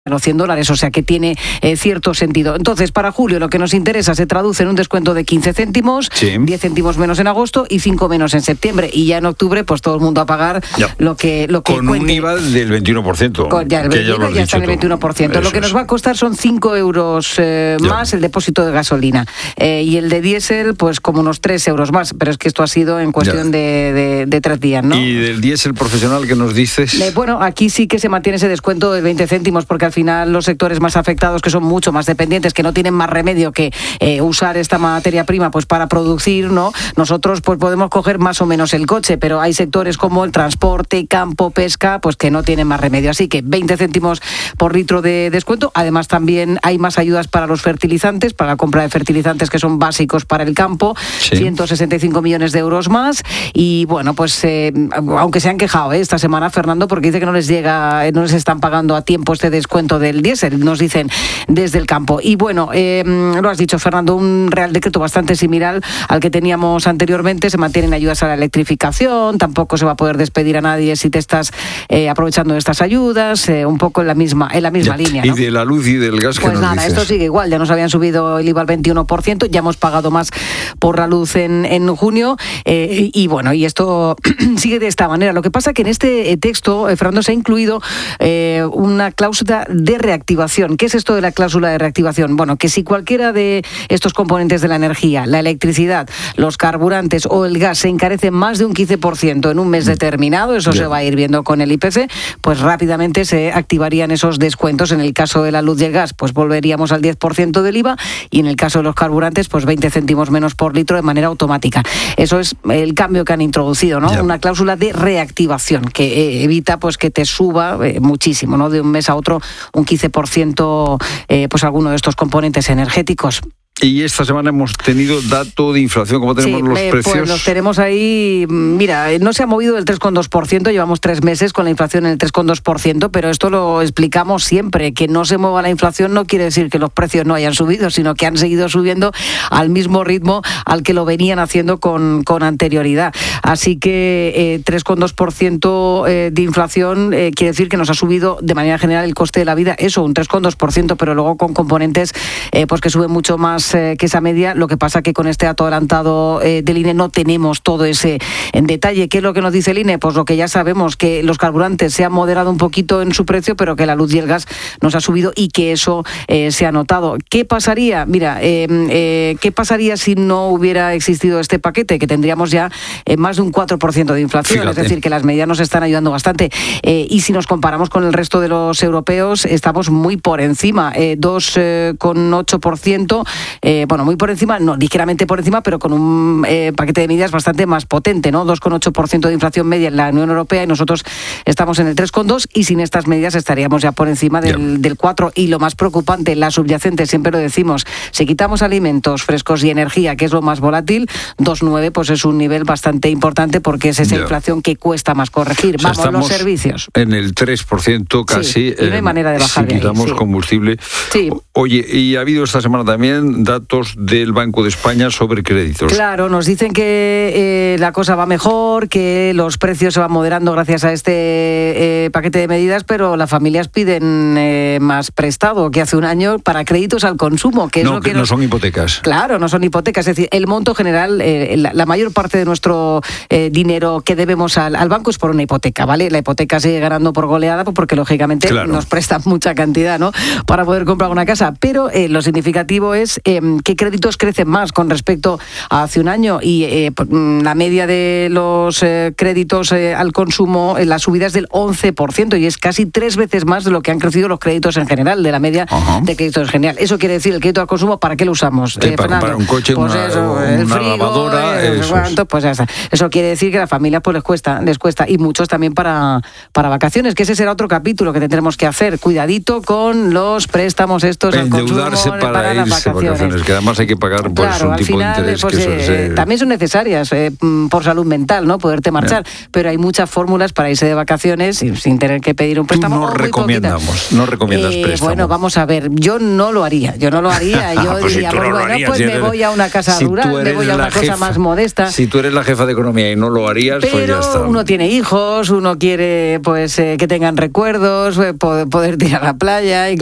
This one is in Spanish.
los $100, o sea que tiene cierto sentido. Entonces, para julio lo que nos interesa se traduce en un descuento de 15 céntimos, 10 céntimos menos en agosto y 5 menos en septiembre. Y ya en octubre, pues todo el mundo a pagar lo que con cuente. Un IVA del 21%. Ya está en el 21%. Lo que nos va a costar son 5 euros más el depósito de gasolina. Y el de diésel, pues como unos 3 euros más. Pero es que esto ha sido en cuestión de 3 días, ¿no? ¿Y del diésel profesional que nos dices? Bueno, aquí sí que se mantiene ese descuento de 20 céntimos, porque al final los sectores más afectados, que son mucho más dependientes, que no tienen más remedio que usar esta materia prima pues para producir, ¿no? Nosotros pues podemos coger más o menos el coche, pero hay sectores como el transporte, campo, pesca, pues que no tienen más remedio. Así que 20 céntimos por litro de descuento. Además también hay más ayudas para los fertilizantes, para la compra de fertilizantes que son básicos para el campo, 165 millones de euros más. Y bueno, pues aunque se han quejado esta semana, Fernando, porque dice que no les están pagando a tiempo este descuento del diésel, nos dicen desde el campo. Y bueno, lo has dicho, Fernando, un Real Decreto bastante similar al que teníamos anteriormente. Se mantienen ayudas a la electrificación, tampoco se va a poder despedir a nadie si te estás aprovechando de estas ayudas, un poco en la misma línea, ¿no? Y de la luz y del gas, pues nada, esto sigue igual, ya nos habían subido el IVA al 21%, ya hemos pagado más por la luz en junio, y bueno, y esto sigue de esta manera. Lo que pasa que en este texto, Fernando, se ha incluido una cláusula de reactivación. ¿Qué es esto de la cláusula de reactivación? Bueno, que si cualquiera de estos componentes de la energía, la electricidad, los carburantes o el gas se encarecen más de un 15% en un mes determinado, eso se va a ir viendo con el IPC, pues rápidamente se activarían esos descuentos. En el caso de la luz y el gas, pues volveríamos al 10% del IVA, y en el caso de los carburantes, pues 20 céntimos menos por litro de manera automática. Eso es el cambio que han introducido, ¿no? Una cláusula de reactivación que evita pues que te suba muchísimo, ¿no? De un mes a otro un 15% pues alguno de estos componentes energéticos. Y esta semana hemos tenido dato de inflación. ¿Cómo tenemos los precios? Pues los tenemos ahí. Mira, no se ha movido el 3,2%. Llevamos 3 meses con la inflación en el 3,2%, pero esto lo explicamos siempre. Que no se mueva la inflación no quiere decir que los precios no hayan subido, sino que han seguido subiendo al mismo ritmo al que lo venían haciendo con anterioridad. Así que 3,2% de inflación quiere decir que nos ha subido de manera general el coste de la vida. Eso, un 3,2%, pero luego con componentes pues que suben mucho más que esa media. Lo que pasa que con este dato adelantado del INE no tenemos todo ese en detalle. ¿Qué es lo que nos dice el INE? Pues lo que ya sabemos, que los carburantes se han moderado un poquito en su precio, pero que la luz y el gas nos ha subido y que eso se ha notado. ¿Qué pasaría? Mira, ¿qué pasaría si no hubiera existido este paquete? Que tendríamos ya más de un 4% de inflación. Fíjate. Es decir, que las medidas nos están ayudando bastante. Y si nos comparamos con el resto de los europeos, estamos muy por encima, 2,8%. Bueno, muy por encima, no, ligeramente por encima, pero con un paquete de medidas bastante más potente, ¿no? 2,8% de inflación media en la Unión Europea y nosotros estamos en el 3,2%, y sin estas medidas estaríamos ya por encima del 4%. Y lo más preocupante, la subyacente, siempre lo decimos, si quitamos alimentos frescos y energía, que es lo más volátil, 2,9% pues es un nivel bastante importante, porque es esa inflación que cuesta más corregir. O sea, vamos, los servicios. En el 3% casi. Sí, y no hay manera de bajar si quitamos combustible. Sí. Oye, y ha habido esta semana también datos del Banco de España sobre créditos. Claro, nos dicen que la cosa va mejor, que los precios se van moderando gracias a este paquete de medidas, pero las familias piden más prestado que hace un año para créditos al consumo. Que no, es lo que no son hipotecas. Claro, no son hipotecas. Es decir, el monto general, la mayor parte de nuestro dinero que debemos al banco es por una hipoteca, ¿vale? La hipoteca sigue ganando por goleada porque, lógicamente, nos prestan mucha cantidad, ¿no?, para poder comprar una casa. Pero lo significativo es que créditos crecen más con respecto a hace un año, y la media de los créditos al consumo, la subida es del 11%, y es casi 3 veces más de lo que han crecido los créditos en general, de la media de créditos en general. Eso quiere decir, el crédito al consumo, ¿para qué lo usamos? Para comprar un coche, pues una lavadora, pues ya está. Eso quiere decir que a las familias pues les cuesta, y muchos también para vacaciones, que ese será otro capítulo que tendremos que hacer. Cuidadito con los préstamos estos al consumo para las irse vacaciones. vacaciones, que además hay que pagar pues, claro, un tipo final, de interés pues, que también son necesarias por salud mental, ¿no? Poderte marchar, pero hay muchas fórmulas para irse de vacaciones sin tener que pedir un préstamo. No recomiendas préstamo. Bueno, vamos a ver, yo no lo haría. Yo pues diría, si pues bueno, pues me voy a una casa rural, me voy a una cosa más modesta. Si tú eres la jefa de economía y no lo harías, pero pues ya está. Uno tiene hijos, uno quiere pues que tengan recuerdos, poder ir a la playa y